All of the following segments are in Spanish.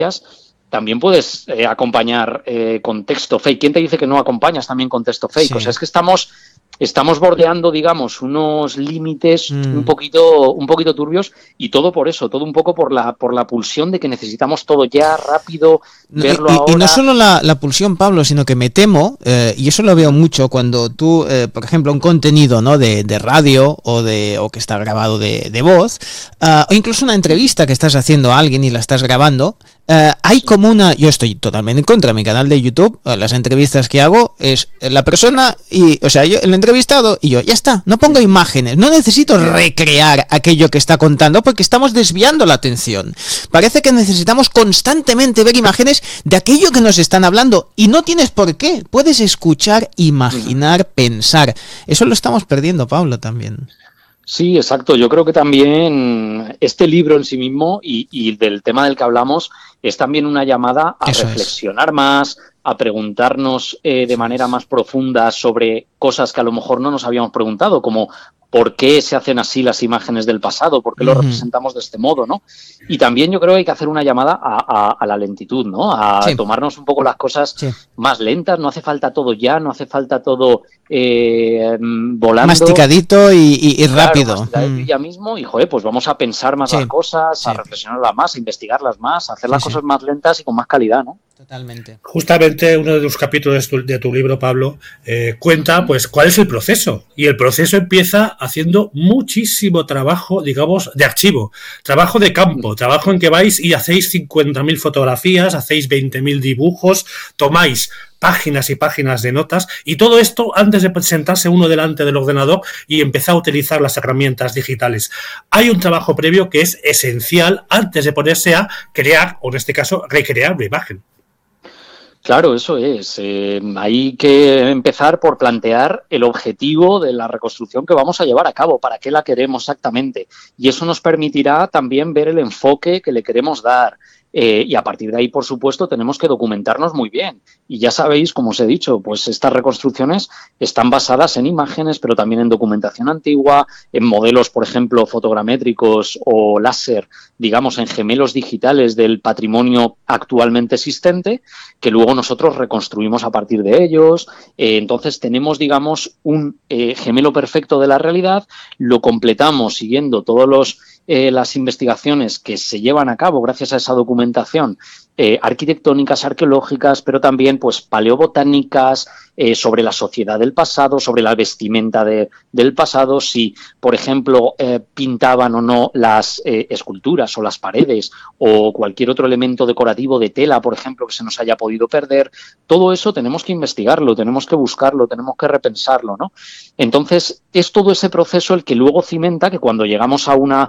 también puedes acompañar con texto fake. ¿Quién te dice que no acompañas también con texto fake? Sí. O sea, es que estamos bordeando, digamos, unos límites un poquito turbios, y todo por eso, todo un poco por la pulsión de que necesitamos todo ya, rápido, verlo ahora. Y no solo la pulsión, Pablo, sino que me temo, y eso lo veo mucho cuando tú, por ejemplo, un contenido, ¿no?, de radio o que está grabado de voz, o incluso una entrevista que estás haciendo a alguien y la estás grabando, hay como yo estoy totalmente en contra de mi canal de YouTube, las entrevistas que hago es la persona y, o sea, yo, el entrevistado y yo, ya está, no pongo imágenes, no necesito recrear aquello que está contando porque estamos desviando la atención. Parece que necesitamos constantemente ver imágenes de aquello que nos están hablando y no tienes por qué, puedes escuchar, imaginar, pensar. Eso lo estamos perdiendo, Pablo, también. Sí, exacto. Yo creo que también este libro en sí mismo y del tema del que hablamos es también una llamada a reflexionar más, a preguntarnos de manera más profunda sobre cosas que a lo mejor no nos habíamos preguntado, como por qué se hacen así las imágenes del pasado, por qué lo representamos de este modo, ¿no? Y también yo creo que hay que hacer una llamada a la lentitud, ¿no? A tomarnos un poco las cosas más lentas. No hace falta todo ya, no hace falta todo volando. Masticadito y rápido. Masticadito ya mismo, y joder, pues vamos a pensar más las cosas, a reflexionarlas más, a investigarlas más, a hacer las cosas más lentas y con más calidad, ¿no? Totalmente. Justamente uno de los capítulos de tu libro, Pablo, cuenta pues cuál es el proceso. Y el proceso empieza haciendo muchísimo trabajo, digamos, de archivo, trabajo de campo, trabajo en que vais y hacéis 50.000 fotografías, hacéis 20.000 dibujos, tomáis páginas y páginas de notas, y todo esto antes de sentarse uno delante del ordenador y empezar a utilizar las herramientas digitales. Hay un trabajo previo que es esencial antes de ponerse a crear, o en este caso, recrear una imagen. Claro, eso es. Hay que empezar por plantear el objetivo de la reconstrucción que vamos a llevar a cabo, para qué la queremos exactamente. Y eso nos permitirá también ver el enfoque que le queremos dar. Y a partir de ahí, por supuesto, tenemos que documentarnos muy bien. Y ya sabéis, como os he dicho, pues estas reconstrucciones están basadas en imágenes, pero también en documentación antigua, en modelos, por ejemplo, fotogramétricos o láser, digamos, en gemelos digitales del patrimonio actualmente existente, que luego nosotros reconstruimos a partir de ellos. Entonces tenemos, digamos, un gemelo perfecto de la realidad, lo completamos siguiendo todos las investigaciones que se llevan a cabo gracias a esa documentación, arquitectónicas, arqueológicas, pero también pues paleobotánicas, sobre la sociedad del pasado, sobre la vestimenta del pasado, si, por ejemplo, pintaban o no las esculturas o las paredes o cualquier otro elemento decorativo de tela, por ejemplo, que se nos haya podido perder. Todo eso tenemos que investigarlo, tenemos que buscarlo, tenemos que repensarlo, ¿no? Entonces, es todo ese proceso el que luego cimenta que cuando llegamos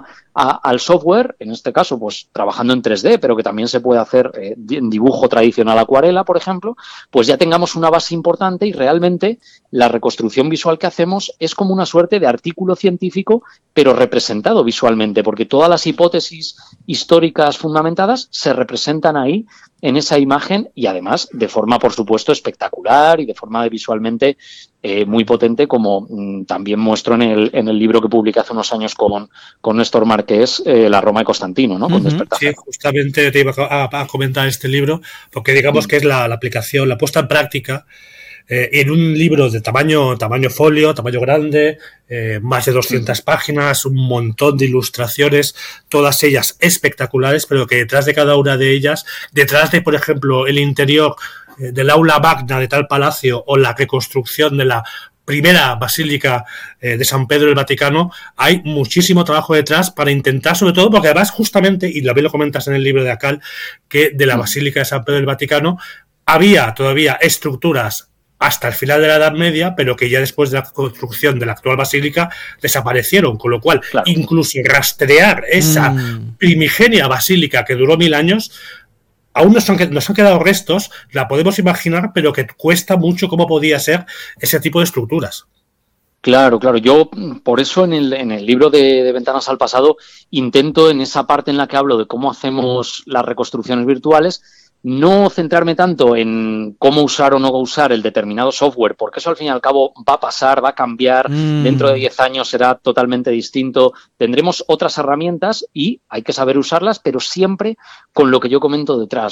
al software, en este caso, pues trabajando en 3D, pero que también se puede hacer en dibujo tradicional, acuarela, por ejemplo, pues ya tengamos una base importante y realmente la reconstrucción visual que hacemos es como una suerte de artículo científico, pero representado visualmente, porque todas las hipótesis históricas fundamentadas se representan ahí en esa imagen, y además de forma, por supuesto, espectacular y de forma visualmente muy potente, como también muestro en el libro que publiqué hace unos años con Néstor Marqués, La Roma de Constantino, ¿no? Con Sí, justamente te iba a comentar este libro, porque digamos que es la aplicación, la puesta en práctica en un libro de tamaño folio, tamaño grande, más de 200 páginas, un montón de ilustraciones, todas ellas espectaculares, pero que detrás de cada una de ellas, detrás de, por ejemplo, el interior del aula magna de tal palacio o la reconstrucción de la primera basílica de San Pedro del Vaticano, hay muchísimo trabajo detrás para intentar, sobre todo, porque además justamente, y lo comentas en el libro de Acal, que de la basílica de San Pedro del Vaticano había todavía estructuras hasta el final de la Edad Media, pero que ya después de la construcción de la actual basílica desaparecieron, con lo cual incluso rastrear esa primigenia basílica que duró 1000 años, aún nos han quedado restos, la podemos imaginar, pero que cuesta mucho cómo podía ser ese tipo de estructuras. Claro. Yo, por eso, en el libro de Ventanas al Pasado, intento, en esa parte en la que hablo de cómo hacemos las reconstrucciones virtuales, no centrarme tanto en cómo usar o no usar el determinado software, porque eso al fin y al cabo va a pasar, va a cambiar, dentro de 10 años será totalmente distinto, tendremos otras herramientas y hay que saber usarlas, pero siempre con lo que yo comento detrás,